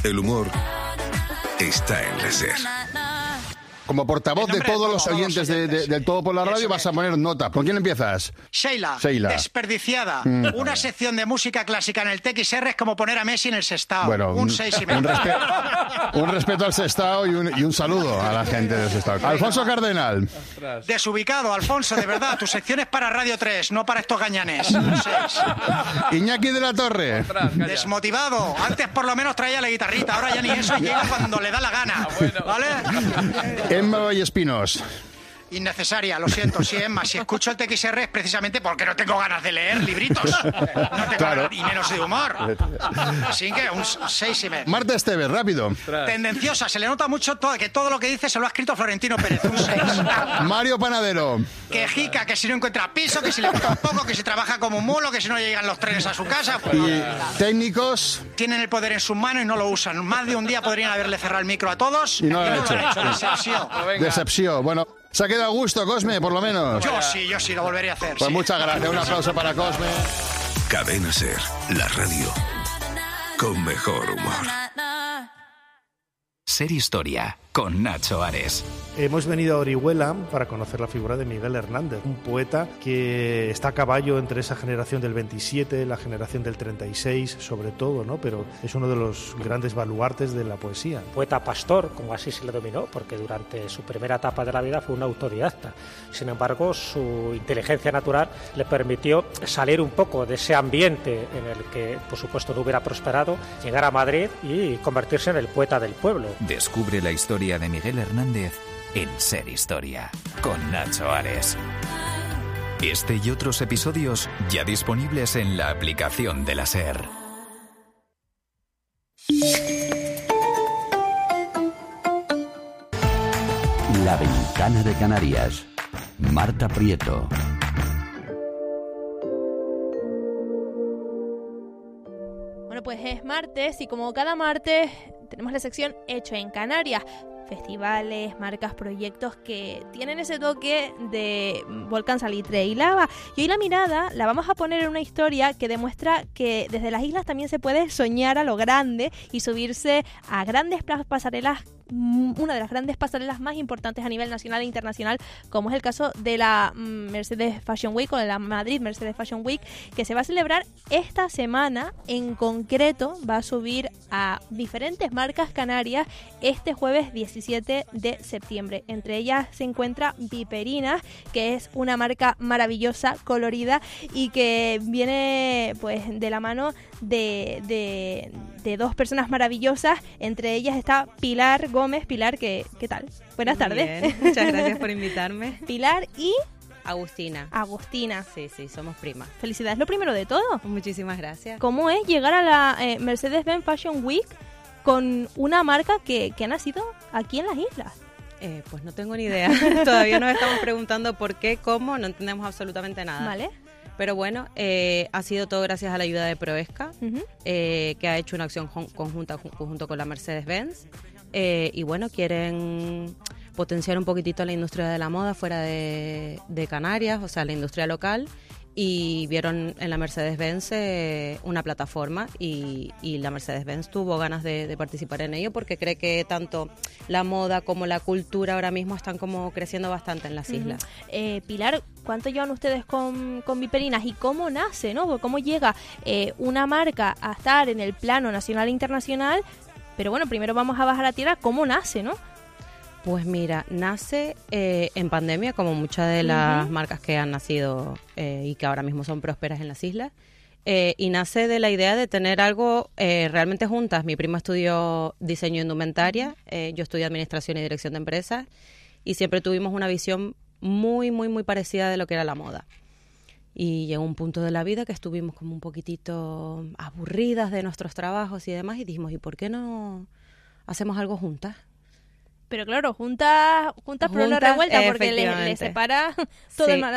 El humor está en la SER. Como portavoz de todos los oyentes del Todo por la Radio, vas a poner nota. ¿Con quién empiezas? Sheila. Desperdiciada. Una sección de música clásica en el TXR es como poner a Messi en el Sestao. Bueno, un 6,5. Un respeto al Sestao y un saludo a la gente del Sestao. Alfonso Cardenal. Desubicado, Alfonso, de verdad. Tu sección es para Radio 3, no para estos gañanes. Un 6. Iñaki de la Torre. Desmotivado. Antes por lo menos traía la guitarrita, ahora ya ni eso, y llega cuando le da la gana. ¿Vale? Emma Vallespinos. Innecesaria, lo siento. Sí, Emma, si escucho el TXR es precisamente porque no tengo ganas de leer libritos. No tengo ganas, y menos de humor. Así que un 6,5. Marta Esteves, rápido. Tendenciosa, se le nota mucho que todo lo que dice se lo ha escrito Florentino Pérez. Un 6. Mario Panadero. Quejica, que si no encuentra piso, que si le gusta un poco, que si trabaja como un mulo, que si no llegan los trenes a su casa. Y técnicos. Tienen el poder en sus manos y no lo usan. Más de un día podrían haberle cerrado el micro a todos. Y no lo han hecho. Decepción. Decepción. Bueno, se ha quedado a gusto, Cosme, por lo menos. Yo sí, lo volvería a hacer. Pues sí. muchas gracias. Un aplauso para Cosme. Cadena SER, la radio con mejor humor. Ser Historia, con Nacho Ares. Hemos venido a Orihuela para conocer la figura de Miguel Hernández, un poeta que está a caballo entre esa generación del 27, la generación del 36, sobre todo, ¿no? Pero es uno de los grandes baluartes de la poesía. Poeta pastor, como así se le denominó, porque durante su primera etapa de la vida fue un autodidacta. Sin embargo, su inteligencia natural le permitió salir un poco de ese ambiente en el que, por supuesto, no hubiera prosperado, llegar a Madrid y convertirse en el poeta del pueblo. Descubre la historia de Miguel Hernández en Ser Historia, con Nacho Ares. Este y otros episodios ya disponibles en la aplicación de la SER. La Ventana de Canarias. Marta Prieto. Bueno, pues es martes y como cada martes tenemos la sección Hecho en Canarias. Festivales, marcas, proyectos que tienen ese toque de volcán, salitre y lava. Y hoy la mirada la vamos a poner en una historia que demuestra que desde las islas también se puede soñar a lo grande y subirse a grandes pasarelas, una de las grandes pasarelas más importantes a nivel nacional e internacional, como es el caso de la Mercedes Fashion Week o de la Madrid Mercedes Fashion Week, que se va a celebrar esta semana. En concreto va a subir a diferentes marcas canarias este jueves 17 de septiembre. Entre ellas se encuentra Viperinas, que es una marca maravillosa, colorida y que viene pues de la mano de dos personas maravillosas. Entre ellas está Pilar Gómez. Pilar, ¿qué tal? Buenas tardes. Bien, muchas gracias por invitarme. Pilar y Agustina. Sí, somos primas. Felicidades, lo primero de todo. Muchísimas gracias. ¿Cómo es llegar a la Mercedes-Benz Fashion Week con una marca que ha nacido aquí en las islas? Pues no tengo ni idea. Todavía nos estamos preguntando por qué, cómo, no entendemos absolutamente nada. Vale. Pero bueno, ha sido todo gracias a la ayuda de Proesca, que ha hecho una acción conjunta junto con la Mercedes-Benz. Y bueno, quieren potenciar un poquitito la industria de la moda fuera de Canarias, o sea, la industria local. Y vieron en la Mercedes-Benz una plataforma y la Mercedes-Benz tuvo ganas de participar en ello porque cree que tanto la moda como la cultura ahora mismo están como creciendo bastante en las islas. Pilar, ¿cuánto llevan ustedes con Viperinas y cómo nace, ¿no? ¿Cómo llega una marca a estar en el plano nacional e internacional? Pero bueno, primero vamos a bajar a tierra, ¿cómo nace, no? Pues mira, nace en pandemia, como muchas de las marcas que han nacido y que ahora mismo son prósperas en las islas, y nace de la idea de tener algo realmente juntas. Mi prima estudió diseño de indumentaria, yo estudié administración y dirección de empresas, y siempre tuvimos una visión muy, muy, muy parecida de lo que era la moda. Y llegó un punto de la vida que estuvimos como un poquitito aburridas de nuestros trabajos y demás, y dijimos, ¿y por qué no hacemos algo juntas? Pero claro, juntas pero no revueltas, porque le separa todo el